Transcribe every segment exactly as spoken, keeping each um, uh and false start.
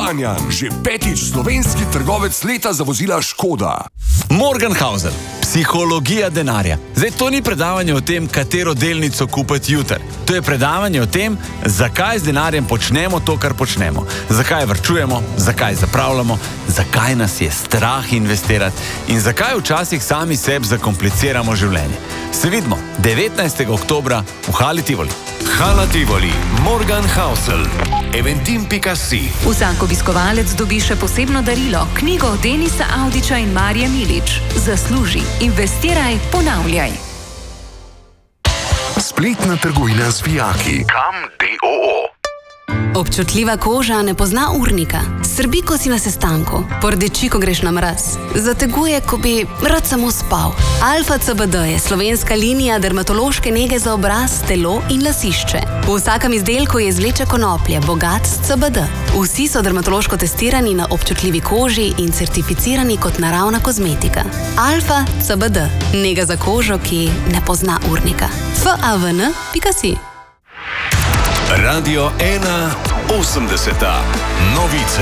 Kranjan, že petič slovenski trgovec leta za vozila Škoda. Morgenhauser, psihologija denarja. Zdaj, to ni predavanje o tem, katero delnico kupiti jutri. To je predavanje o tem, zakaj z denarjem počnemo to, kar počnemo. Zakaj varčujemo, zakaj zapravljamo, zakaj nas je strah investirati in zakaj včasih sami sebi zakompliciramo življenje. Se vidimo devetnajstega oktobra v Hali Tivoli. Hala Tivoli, Morgenhauser, eventim pika si. Vsak obiskovalec dobi še posebno darilo, knjigo Denisa Avdića in Marije Milič. Zasluži, investiraj, ponavljaj. Spletna trgovina z vijaki. Kam D O O. Občutljiva koža ne pozna urnika. Srbi, ko si na sestanku. Pordeči, ko greš na mraz. Zateguje, ko bi rad samo spal. Alfa C B D je slovenska linija dermatološke nege za obraz, telo in lasišče. V vsakem izdelku je izvleče konoplje, bogat s C B D. Vsi so dermatološko testirani na občutljivi koži in certificirani kot naravna kozmetika. Alfa C B D. Nega za kožo, ki ne pozna urnika. F A V N pika si. Radio ena osemdeseta. Novice.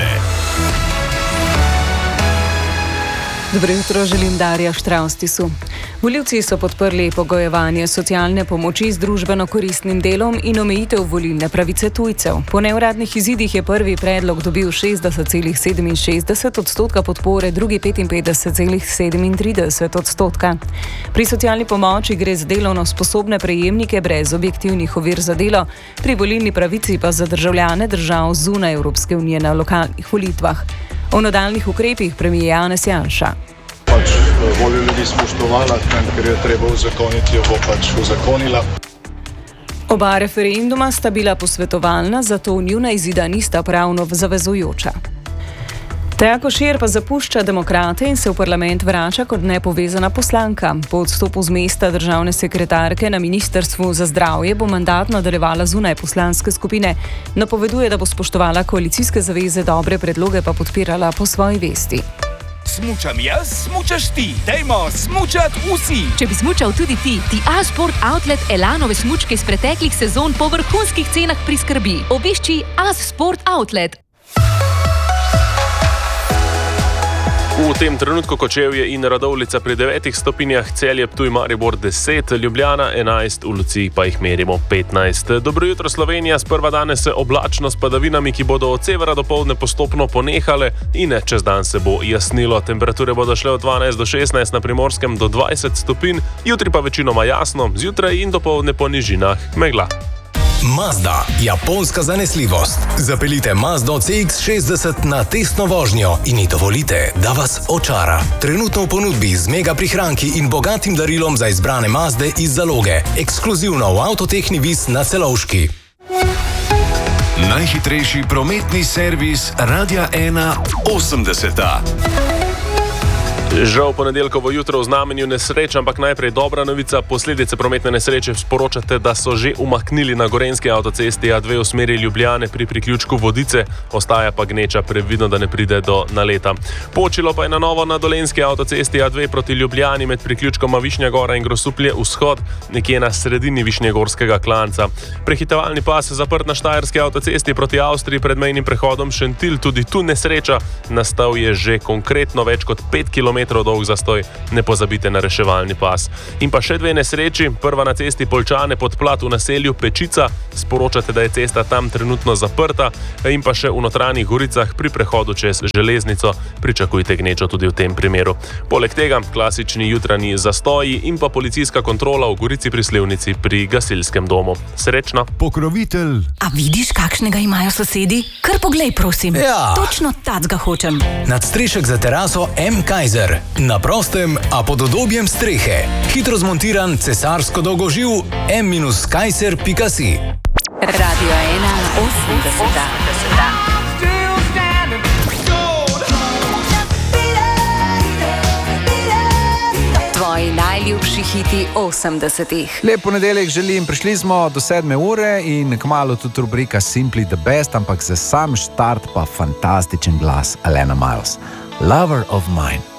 Dobro jutro, želim Darja Štraustisu. Volivci so podprli pogojevanje socialne pomoči z družbeno koristnim delom in omejitev volilne pravice tujcev. Po neuradnih izidih je prvi predlog dobil šestdeset celih sedeminšestdeset odstotka podpore, drugi petinpetdeset celih sedemintrideset odstotka. Pri socialni pomoči gre za delovno sposobne prejemnike brez objektivnih ovir za delo, pri volilni pravici pa za državljane držav zunaj Evropske unije na lokalnih volitvah. O nadaljnih ukrepih premier Janez Janša. Pač voljo ljudi spoštovala, ker jo treba uzakoniti, jo bo pač uzakonila. Oba referenduma sta bila posvetovalna, zato njuna izida nista pravno zavezujoča. Teja Košir pa zapušča demokrate in se v parlament vrača kot nepovezana poslanka. Po odstopu z mesta državne sekretarke na Ministrstvu za zdravje bo mandat nadaljevala zunaj poslanske skupine. Napoveduje, da bo spoštovala koalicijske zaveze, dobre predloge pa podpirala po svoji vesti. Smučam jaz, smučaš ti. Dajmo smučat vsi. Če bi smučal tudi ti, ti A-Sport Outlet Elanove smučke iz preteklih sezon po vrhunskih cenah priskrbi. Obišči A-Sport Outlet. V tem trenutku Kočevje in Radovljica pri devetih stopinjah, Celje, Ptuj, Maribor deset, Ljubljana enajst, v Luciji pa jih merimo petnajst. Dobro jutro Slovenija, sprva danes oblačno s padavinami, ki bodo od severa do poldne postopno ponehale in čez dan se bo jasnilo. Temperature bodo šle od dvanajst do šestnajst, na Primorskem do dvajset stopinj, jutri pa večinoma jasno, zjutraj in do poldne po nižinah megla. Mazda, japonska zanesljivost. Zapeljite Mazdo C X šestdeset na testno vožnjo in ji dovolite, da vas očara. Trenutno v ponudbi z mega prihranki in bogatim darilom za izbrane Mazde iz zaloge. Ekskluzivno v Avtotehni Vis na Celovški. Najhitrejši prometni servis Radia ena osemdeseta. Žal ponedeljkovo jutro v znamenju nesreč, ampak najprej dobra novica. Posledice prometne nesreče sporočate, da so že umaknili na gorenjski avtocesti A dve v smeri Ljubljane pri priključku Vodice, ostaja pa gneča, previdno, da ne pride do naleta. Počilo pa je na novo na dolenjski avtocesti A dve proti Ljubljani med priključkoma Višnja Gora in Grosuplje vzhod, nekje na sredini Višnjegorskega klanca. Prehitevalni pas zaprt na štajerski avtocesti proti Avstriji pred mejnim prehodom Šentilj, tudi tu nesreča, nastal je že konkretno več kot pet kilometrov dolg zastoj, ne pozabite na reševalni pas. In pa še dve nesreči, prva na cesti Poljčane pod Plat v naselju Pečica, sporočate, da je cesta tam trenutno zaprta, in pa še v notranjih Goricah pri prehodu čez železnico, pričakujte gnečo tudi v tem primeru. Poleg tega klasični jutranji zastoji in pa policijska kontrola v Gorici pri Slivnici pri gasilskem domu. Srečno! Pokrovitelj! A vidiš, kakšnega imajo sosedi? Kar poglej, prosim. Ja. Točno tacga hočem. Nadstrešek za teraso M. Kaiser. Na prostem, a pod udobjem strehe. Hitro zmontiran cesarsko dolgoživ M Kaiser pika si. Radio ena osemdeseta. Tvoji najljubši hiti osemdesetih. Lep ponedeljek želim, prišli smo do sedme ure in kmalu tudi rubrika Simply the Best, ampak za sam štart pa fantastičen glas Alana Miles. Lover of Mine.